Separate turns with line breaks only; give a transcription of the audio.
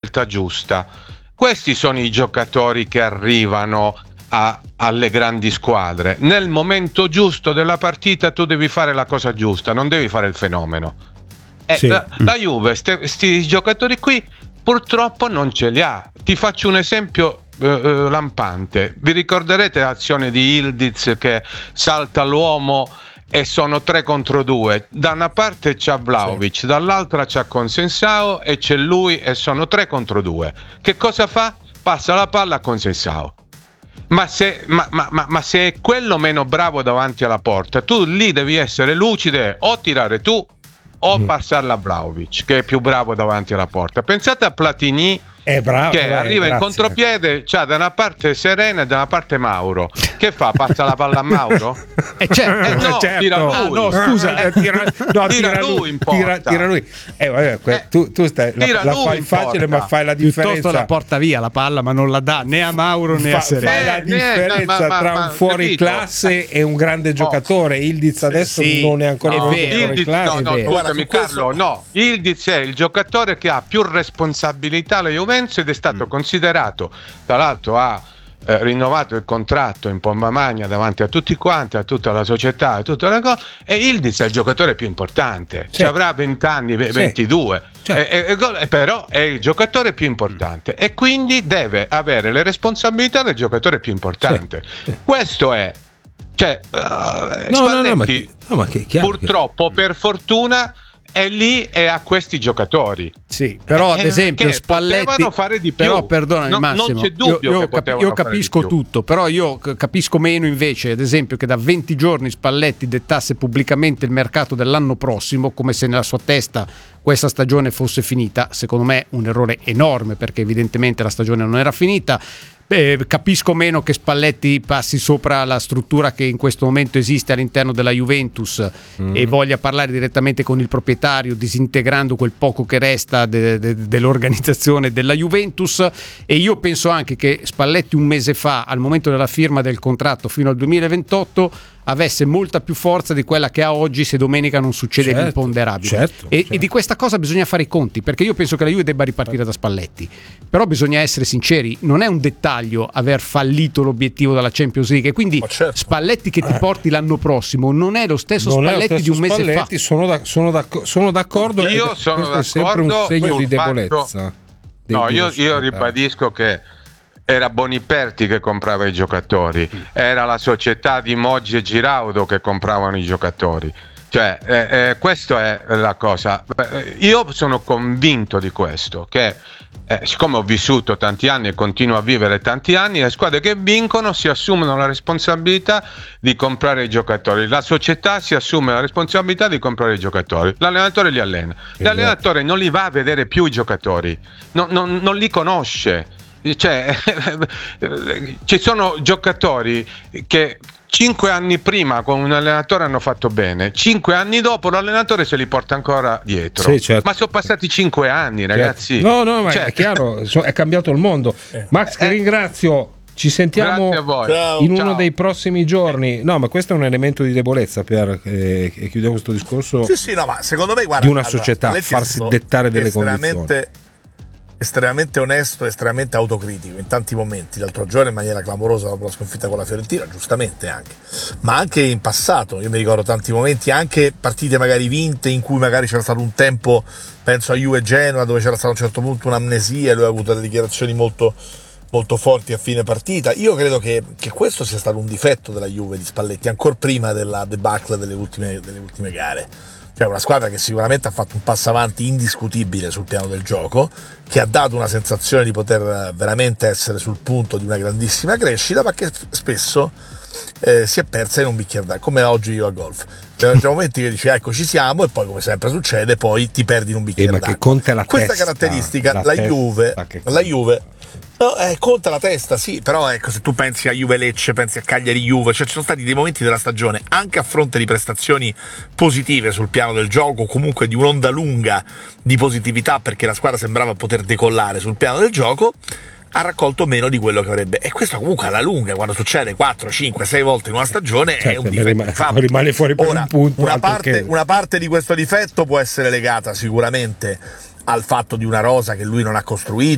scelta giusta. Questi sono i giocatori che arrivano alle grandi squadre. Nel momento giusto della partita tu devi fare la cosa giusta, non devi fare il fenomeno.
Sì.
La Juve, questi giocatori qui purtroppo non ce li ha. Ti faccio un esempio lampante. Vi ricorderete l'azione di Ildiz che salta l'uomo e sono 3 contro 2. Da una parte c'ha Vlahovic, sì, dall'altra c'ha Consensao e c'è lui e sono 3 contro 2. Che cosa fa? Passa la palla a Consensao. Ma se è quello meno bravo davanti alla porta, tu lì devi essere lucide, o tirare tu o passarla a Vlahovic, che è più bravo davanti alla porta. Pensate a Platini,
bravo,
che arriva in contropiede, c'ha da una parte Serena e da una parte Mauro. Che fa? Passa la palla a Mauro?
Certo.
Tira lui.
No, scusa, tira lui in porta. Tira lui. Tu stai, la fai facile, ma fai la differenza.
Piuttosto la porta via la palla, ma non la dà né a Mauro né a Serena.
Fai la differenza tra un fuori classe e un grande giocatore. Ildiz adesso non è ancora un fuori classe.
Scusami Carlo, no. Ildiz è il giocatore che ha più responsabilità alla Juventus ed è stato considerato, tra l'altro ha rinnovato il contratto in pompa magna davanti a tutti quanti, a tutta la società, a tutta la cosa, e Ildiz è il giocatore più importante, ci avrà 20 anni, 22, però è il giocatore più importante e quindi deve avere le responsabilità del giocatore più importante. Questo è, Spalletti, purtroppo, per fortuna, è lì e a questi giocatori.
Sì, però ad esempio Spalletti
potevano fare di più.
Però perdonami Massimo,
non c'è dubbio
io capisco tutto, però io capisco meno invece, ad esempio, che da 20 giorni Spalletti dettasse pubblicamente il mercato dell'anno prossimo come se nella sua testa questa stagione fosse finita. Secondo me un errore enorme, perché evidentemente la stagione non era finita. Capisco meno che Spalletti passi sopra la struttura che in questo momento esiste all'interno della Juventus e voglia parlare direttamente con il proprietario, disintegrando quel poco che resta dell'organizzazione della Juventus. E io penso anche che Spalletti un mese fa, al momento della firma del contratto fino al 2028, avesse molta più forza di quella che ha oggi se domenica non succede l'imponderabile. E di questa cosa bisogna fare i conti, perché io penso che la Juve debba ripartire da Spalletti, però bisogna essere sinceri, non è un dettaglio aver fallito l'obiettivo della Champions League, e quindi Spalletti che ti porti l'anno prossimo non è lo stesso Spalletti di un mese
Spalletti,
fa.
Sono d'accordo.
Io sono d'accordo,
è sempre un segno di debolezza.
Io ribadisco che era Boniperti che comprava i giocatori, era la società di Moggi e Giraudo che compravano i giocatori. Questa è la cosa. Io sono convinto di questo, che siccome ho vissuto tanti anni e continuo a vivere tanti anni, le squadre che vincono si assumono la responsabilità di comprare i giocatori, la società si assume la responsabilità di comprare i giocatori, l'allenatore li allena, l'allenatore non li va a vedere più i giocatori, non li conosce. Ci sono giocatori che 5 anni prima con un allenatore hanno fatto bene, 5 anni dopo l'allenatore se li porta ancora dietro. Ma sono passati 5 anni, ragazzi.
No, ma è chiaro, è cambiato il mondo. Max, ti ringrazio. Ci sentiamo in uno dei prossimi giorni. No, ma questo è un elemento di debolezza, Pier, e chiudiamo questo discorso.
Ma secondo me, guarda,
di una società, farsi dettare delle condizioni.
Estremamente onesto, estremamente autocritico in tanti momenti, l'altro giorno in maniera clamorosa dopo la sconfitta con la Fiorentina, giustamente anche, ma anche in passato. Io mi ricordo tanti momenti, anche partite magari vinte in cui magari c'era stato un tempo, penso a Juve Genoa, dove c'era stato a un certo punto un'amnesia e lui ha avuto delle dichiarazioni molto, molto forti a fine partita. Io credo che questo sia stato un difetto della Juve di Spalletti, ancora prima della debacle delle ultime gare. Cioè una squadra che sicuramente ha fatto un passo avanti indiscutibile sul piano del gioco, che ha dato una sensazione di poter veramente essere sul punto di una grandissima crescita, ma che spesso si è persa in un bicchiere d'acqua, come oggi io a golf. C'è momenti che dici ecco ci siamo, e poi come sempre succede poi ti perdi in un bicchiere d'acqua.
Che conta la
questa
testa,
caratteristica la Juve conta la testa, sì, però ecco, se tu pensi a Juve Lecce, pensi a Cagliari Juve, cioè ci sono stati dei momenti della stagione, anche a fronte di prestazioni positive sul piano del gioco, comunque di un'onda lunga di positività, perché la squadra sembrava poter decollare sul piano del gioco, ha raccolto meno di quello che avrebbe, e questo comunque alla lunga, quando succede 4, 5, 6 volte in una stagione, è un difetto.
Rimane fuori per un punto.
Una parte di questo difetto può essere legata sicuramente al fatto di una rosa che lui non ha costruito,